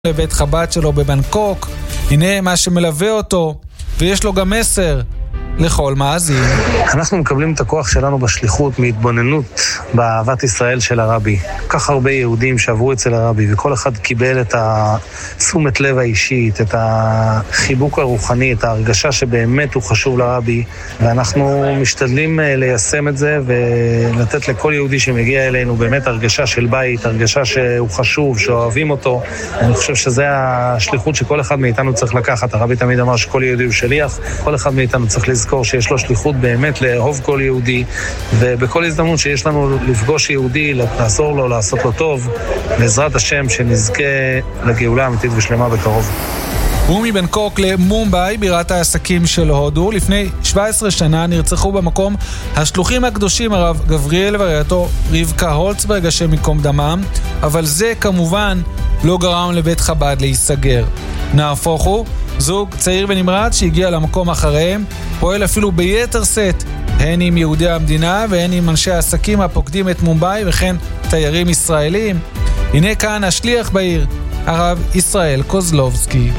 לבית חב"ד שלו בבנקוק. הנה מה שמלווה אותו, ויש לו גם מסר לכל מאזין. אנחנו מקבלים את הכוח שלנו בשליחות מהתבוננות באהבת ישראל של הרבי. כך הרבה יהודים שעברו אצל הרבי, וכל אחד קיבל את תשומת לב האישית, את החיבוק הרוחני, את ההרגשה שבאמת הוא חשוב לרבי, ואנחנו משתדלים ליישם את זה ולתת לכל יהודי שמגיע אלינו באמת הרגשה של בית, הרגשה שהוא חשוב, שאוהבים אותו. אני חושב שזה השליחות שכל אחד מאיתנו צריך לקחת. הרבי תמיד אמר שכל יהודי הוא שליח, כל אחד מאיתנו צריך לזכור שיש לו שליחות באמת לאהוב כל יהודי, ובכל הזדמנות שיש לנו לפגוש יהודי, לעזור לו, לעשות לו טוב, בעזרת השם שנזכה לגאולה אמיתית ושלמה בקרוב. ומבנקוק למומביי, בירת העסקים של הודו, לפני 17 שנה נרצחו במקום השלוחים הקדושים הרב גבריאל ורעייתו רבקה הולצברג, השם ייקום דמם, אבל זה כמובן לא גרם לבית חב"ד להיסגר. נהפוך הוא, זוג צעיר ונמרץ שהגיע למקום אחריהם, פועל אפילו ביתר סט, הן עם יהודי המדינה והן עם אנשי העסקים הפוקדים את מומביי וכן תיירים ישראלים. הנה כאן השליח בעיר, הרב ישראל קוזלובסקי.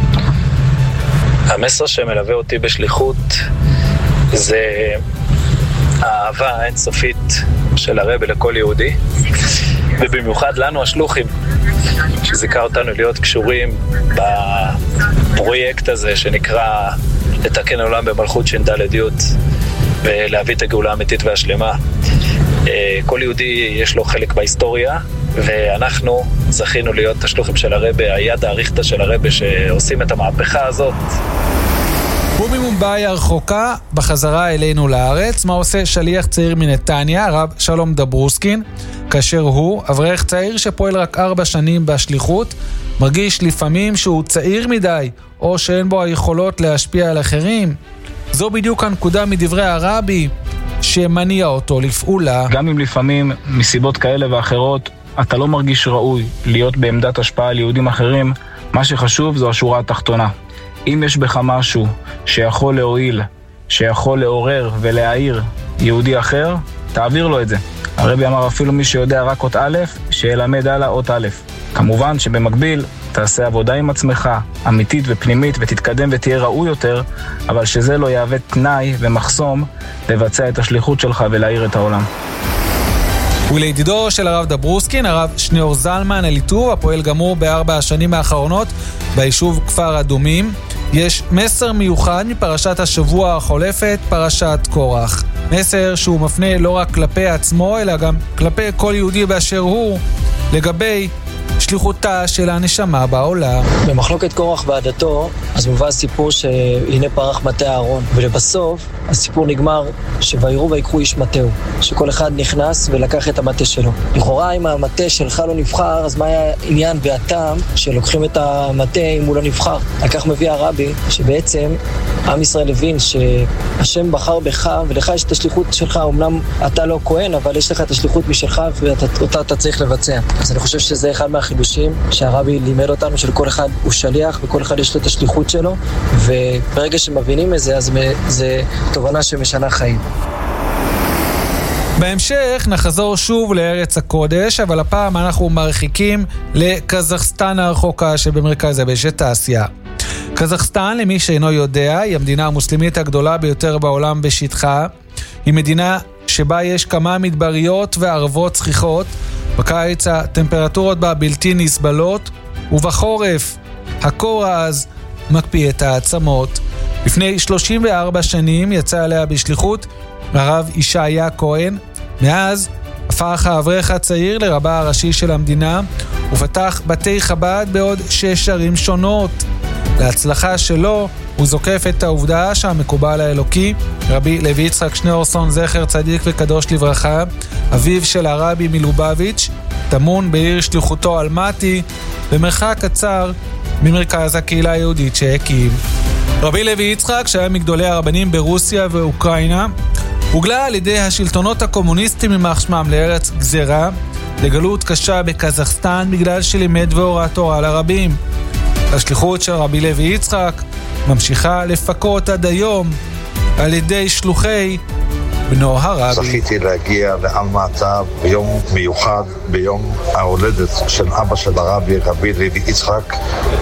המסר שמלווה אותי בשליחות זה האהבה האינסופית של הרבי לכל יהודי, ובמיוחד לנו השלוחים, שזיכה אותנו להיות קשורים בפרויקט הזה שנקרא לתקן העולם במלכות ש"ד י' ולהביא את הגאולה האמיתית והשלמה. כל יהודי יש לו חלק בהיסטוריה, ואנחנו זכינו להיות השלוחים של הרבי, היד האריכתא של הרבי שעושים את המהפכה הזאת. וממומביי הרחוקה בחזרה אלינו לארץ, מה עושה שליח צעיר מנתניה, הרב שלום דברוסקין, כאשר הוא, אברך צעיר שפועל רק 4 שנים בשליחות, מרגיש לפעמים שהוא צעיר מדי, או שאין בו היכולות להשפיע על אחרים. זו בדיוק הנקודה מדברי הרבי שמניע אותו לפעולה. גם אם לפעמים מסיבות כאלה ואחרות אתה לא מרגיש ראוי להיות בעמדת השפעה על יהודים אחרים, מה שחשוב זו השורה התחתונה. אם יש בך משהו שיכול להועיל, שיכול לעורר ולהעיר יהודי אחר, תעביר לו את זה. הרבי אמר אפילו מי שיודע רק אות א', שילמד הלאה אות א'. כמובן שבמקביל תעשה עבודה עם עצמך, אמיתית ופנימית, ותתקדם ותהיה ראוי יותר, אבל שזה לא יהווה תנאי ומחסום לבצע את השליחות שלך ולהאיר את העולם. ולידידו של הרב דברוסקין, הרב שניאור זלמן אליטוב, הפועל גמור ב4 השנים האחרונות ביישוב כפר אדומים, יש מסר מיוחד מפרשת השבוע החולפת, פרשת קורח. מסר שהוא מפנה לא רק כלפי עצמו, אלא גם כלפי כל יהודי באשר הוא, לגבי שליחותה של הנשמה בעולם. במחלוקת קורח ועדתו, אז מובא סיפור שהנה פרח מטה אהרון, ולבסוף הסיפור נגמר שויראו ויקחו איש מטהו, שכל אחד נכנס ולקח את המטה שלו. לכאורה אם המטה שלך לא נבחר, אז מה היה העניין והטעם שלוקחים את המטה אם הוא לא נבחר? לכך מביא הרבי שבעצם עם ישראל הבין שהשם בחר בך ולך יש את השליחות שלך, אמנם אתה לא כהן, אבל יש לך את השליחות משלך ואותה אתה צריך לבצע. אז אני חושב שזה אחד מהחידושים שהרבי לימד אותנו, שלכל אחד הוא שליח וכל אחד יש לו את השליחות שלו, וברגע שמבינים את זה, אז זה תובנה שמשנה חיים. בהמשך נחזור שוב לארץ הקודש, אבל הפעם אנחנו מרחיקים לקזחסטן הרחוקה שבמרכז יבשת אסיה. קזחסטן, למי שאינו יודע, היא המדינה המוסלמית הגדולה ביותר בעולם בשטחה. היא מדינה שבה יש כמה מדבריות וערבות צחיחות. בקיץ הטמפרטורות בה בלתי נסבלות, ובחורף הקור העז מקפיא את העצמות. לפני 34 שנים יצא עליה בשליחות הרב ישעיה כהן. מאז הפך האברך הצעיר לרבה הראשי של המדינה, ופתח בתי חב"ד בעוד 6 ערים שונות. להצלחה שלו הוא זוקף את העובדה שהמקובל האלוקי, רבי לוי יצחק שניאורסון זכר צדיק וקדוש לברכה, אביו של הרבי מלובביץ', טמון בעיר שליחותו אלמטי, במרחק קצר ממרכז הקהילה היהודית שהקים. רבי לוי יצחק, שהיה מגדולי הרבנים ברוסיה ואוקראינה, הוגלה על ידי השלטונות הקומוניסטים יימח שמם לארץ גזירה, לגלות קשה בקזחסטן בגלל שלימד והורא תורה לרבים. השליחות של רבי לוי יצחק ממשיכה לפקות עד היום על ידי שלוחי בנו הרבי. זכיתי להגיע לאלמטה ביום מיוחד, ביום ההולדת של אבא של הרבי, רבי לוי יצחק,